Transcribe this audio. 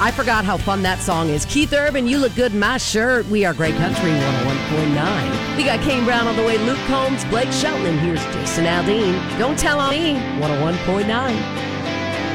I forgot how fun that song is. Keith Urban, You Look Good in My Shirt. We are Great Country 101.9. We got Kane Brown on the way, Luke Combs, Blake Shelton, and here's Jason Aldean. Don't Tell on Me, 101.9.